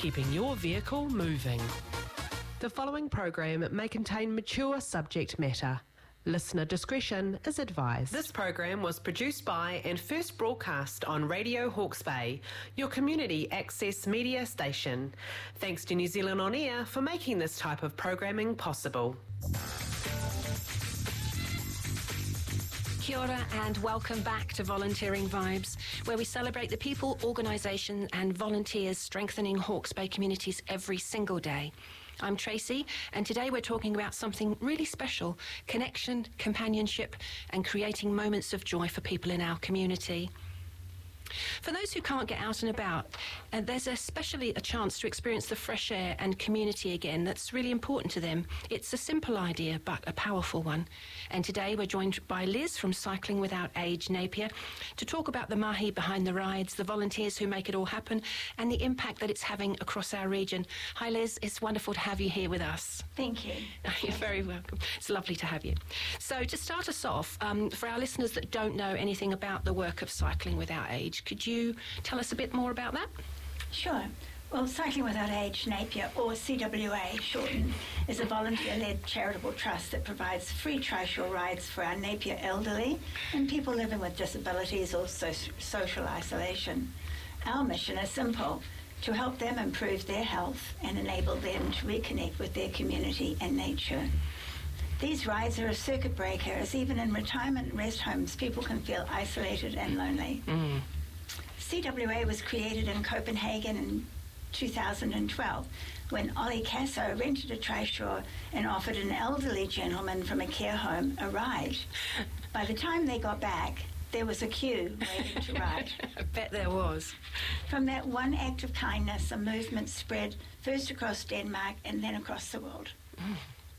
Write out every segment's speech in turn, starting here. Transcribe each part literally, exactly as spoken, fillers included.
keeping your vehicle moving. The following program may contain mature subject matter. Listener discretion is advised. This program was produced by and first broadcast on Radio Hawke's Bay, your community access media station. Thanks to New Zealand On Air for making this type of programming possible. Kia ora and welcome back to Volunteering Vibes, where we celebrate the people, organisation and volunteers strengthening Hawke's Bay communities every single day. I'm Tracy, and today we're talking about something really special: connection, companionship and creating moments of joy for people in our community. For those who can't get out and about, uh, there's especially a chance to experience the fresh air and community again that's really important to them. It's a simple idea, but a powerful one. And today we're joined by Liz from Cycling Without Age Napier to talk about the mahi behind the rides, the volunteers who make it all happen, and the impact that it's having across our region. Hi Liz, it's wonderful to have you here with us. Thank you. You're very welcome. It's lovely to have you. So to start us off, um, for our listeners that don't know anything about the work of Cycling Without Age, could you tell us a bit more about that? Sure. Well, Cycling Without Age Napier, or C W A shortened, is a volunteer-led charitable trust that provides free trishaw rides for our Napier elderly and people living with disabilities or so- social isolation. Our mission is simple: to help them improve their health and enable them to reconnect with their community and nature. These rides are a circuit breaker, as even in retirement and rest homes, people can feel isolated and lonely. Mm. C W A was created in Copenhagen in two thousand twelve when Ollie Casso rented a trishaw and offered an elderly gentleman from a care home a ride. By the time they got back, there was a queue waiting to ride. I bet there was. From that one act of kindness, a movement spread first across Denmark and then across the world. Mm.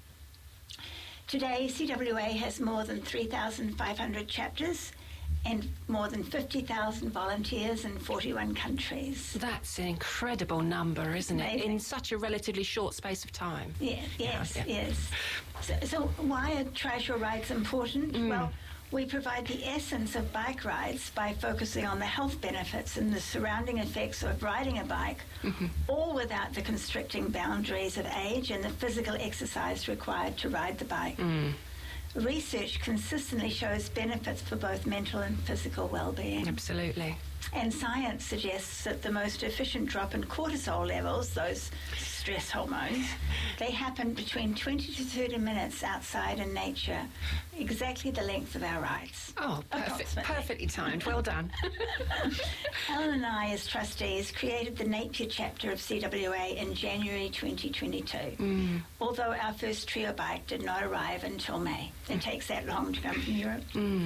Today, C W A has more than three thousand five hundred chapters and more than fifty thousand volunteers in forty-one countries. That's an incredible number, isn't it? Amazing. In such a relatively short space of time. Yeah, yes, Yeah, yeah. yes. So, so why are trishaw rides important? Mm. Well, we provide the essence of bike rides by focusing on the health benefits and the surrounding effects of riding a bike, Mm-hmm. all without the constricting boundaries of age and the physical exercise required to ride the bike. Mm. Research consistently shows benefits for both mental and physical well-being. Absolutely. And science suggests that the most efficient drop in cortisol levels, those stress hormones, they happen between twenty to thirty minutes outside in nature, exactly the length of our rides. Oh, perfect, Approximately. perfectly timed. Well done. Ellen and I, as trustees, created the Napier chapter of C W A in January twenty twenty-two, Mm. although our first trio bike did not arrive until May. It takes that long to come from Europe. Mm.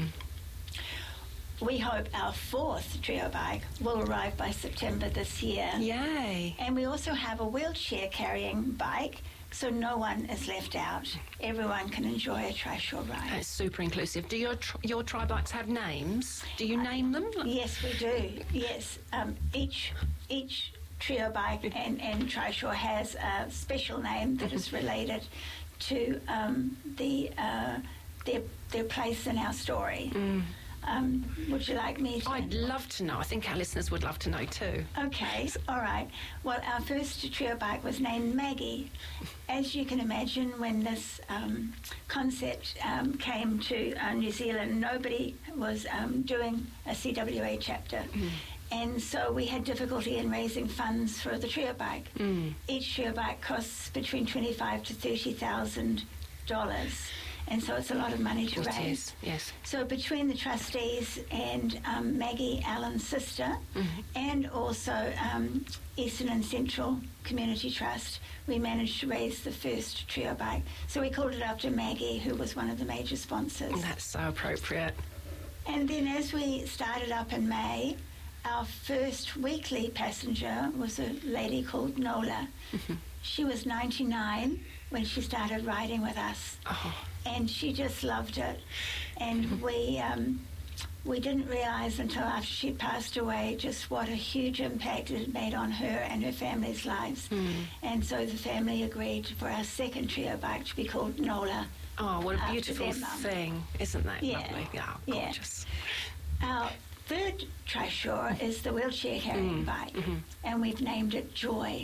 We hope our fourth trio bike will arrive by September this year. Yay. And we also have a wheelchair-carrying bike, so no one is left out. Everyone can enjoy a trishaw ride. That's super inclusive. Do your tr- your tri-bikes have names? Do you name them? Yes, we do. Yes, um, each each trio bike and, and trishaw has a special name that is related to um, the uh, their their place in our story. Mm. Um, would you like me to? I'd love to know. I think our listeners would love to know too. Okay, all right. Well, our first trio bike was named Maggie. As you can imagine, when this um, concept um, came to uh, New Zealand, nobody was um, doing a C W A chapter. Mm. And so we had difficulty in raising funds for the trio bike. Mm. Each trio bike costs between twenty-five to thirty thousand dollars, and so it's a lot of money to It raise. is, yes. So between the trustees and um, Maggie, Alan's sister, Mm-hmm. and also um, Eastern and Central Community Trust, we managed to raise the first trio bike. So we called it after Maggie, who was one of the major sponsors. That's so appropriate. And then as we started up in May, our first weekly passenger was a lady called Nola. Mm-hmm. She was ninety-nine when she started riding with us. Oh. And she just loved it. And we um, we didn't realise until after she passed away just what a huge impact it had made on her and her family's lives. Mm. And so the family agreed for our second trio bike to be called Nola. Oh, what a After beautiful their mum. thing. Isn't that Yeah. lovely? Oh, Yeah. gorgeous. Our third trishaw is the wheelchair carrying Mm. bike, Mm-hmm. and we've named it Joy.